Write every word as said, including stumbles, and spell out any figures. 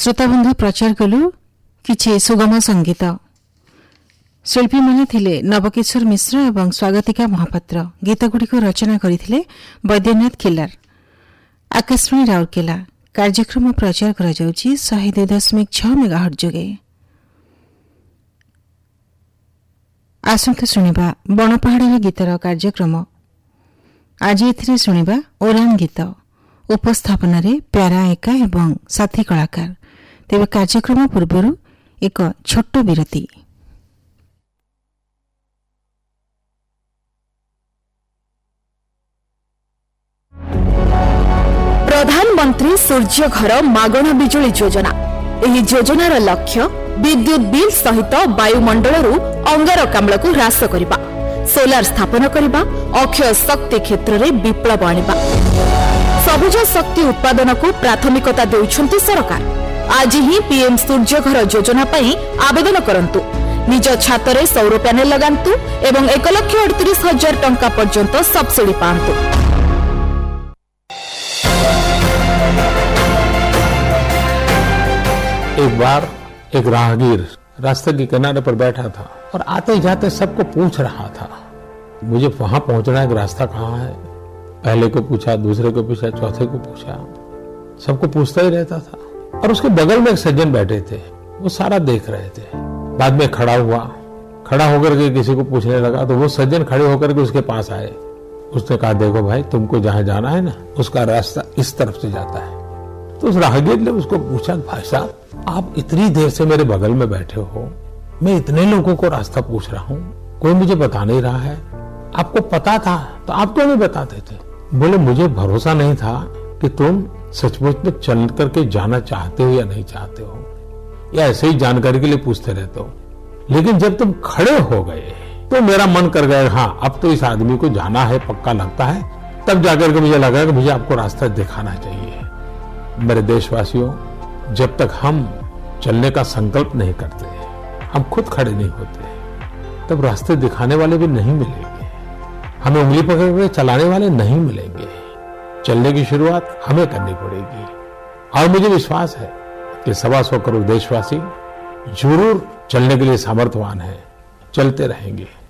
श्रोताबंधु प्रचार कलु किछि सुगम संगीत। शिल्पी माने थिले नवकिशोर मिश्र एवं स्वागतिका महापात्र। गीतगुड़िक रचना करथिले वैद्यनाथ किल्लार। आकाशवाणी राउरकेला कार्यक्रम प्रचार करा जाउछि सौ दो दशमलव छह मेगाहर्ट्ज जोगे। आसंत सुनिबा बनपहाड़र गीतर कार्यक्रम। आज एथिरे सुनिबा ओरान गीत। उपस्थापन रे प्यारा एका एवं साथी कलाकार। तेबे कार्यक्रम पूर्वरु एक छोट विरति। प्रधानमंत्री सूर्य घर मागणा बिजुली योजना। एही योजनार लक्ष्य विद्युत बिल सहित वायुमंडल अंगारकाम्ल को ह्रास करबा, सोलार स्थापन करबा, अक्षय शक्ति क्षेत्र में विप्लव आनिबा। सबुज शक्ति उत्पादन को प्राथमिकता देउछंती सरकार। आज ही पीएम सूर्य घर योजना पई आवेदन करंतु। निज छातरे सौर पैनल लगांतु एवं एक लाख अड़तीस हजार टंका पर्यंत सब्सिडी पांतु। एक बार एक राहगीर रास्ते के किनारे पर बैठा था और आते जाते सबको पूछ रहा था, मुझे वहां पहुंचना है, रास्ता कहाँ है। पहले को पूछा, दूसरे को पूछा, चौथे को पूछा, सबको पूछता ही रहता था। और उसके बगल में एक सज्जन बैठे थे, वो सारा देख रहे थे। बाद में खड़ा हुआ, खड़ा होकर के किसी को पूछने लगा तो वो सज्जन खड़े होकर के उसके पास आए। उसने कहा, देखो भाई, तुमको जहां जाना है ना, उसका रास्ता इस तरफ से जाता है। तो उस राहगीर ने उसको पूछा, भाई साहब, आप इतनी देर से मेरे बगल में बैठे हो, मैं इतने लोगों को रास्ता पूछ रहा हूँ, कोई मुझे बता नहीं रहा है। आपको पता था तो आप क्यों नहीं बताते थे? बोले, मुझे भरोसा नहीं था कि तुम सचमुच में चल करके जाना चाहते हो या नहीं चाहते हो, या ऐसे ही जानकारी के लिए पूछते रहते हो। लेकिन जब तुम खड़े हो गए तो मेरा मन कर गया, हाँ अब तो इस आदमी को जाना है, पक्का लगता है। तब जाकर के मुझे लगा कि मुझे आपको रास्ता दिखाना चाहिए। मेरे देशवासियों, जब तक हम चलने का संकल्प नहीं करते, हम खुद खड़े नहीं होते, तब रास्ते दिखाने वाले भी नहीं मिलेंगे, हमें उंगली पकड़ के चलाने वाले नहीं मिलेंगे। चलने की शुरुआत हमें करनी पड़ेगी। और मुझे विश्वास है कि सवा सौ करोड़ देशवासी जरूर चलने के लिए सामर्थ्यवान हैं, चलते रहेंगे।